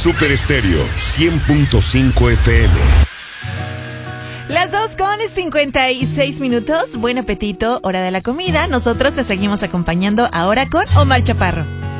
Super Estéreo 100.5 FM. Las 2:56. Buen apetito, hora de la comida. Nosotros te seguimos acompañando ahora con Omar Chaparro.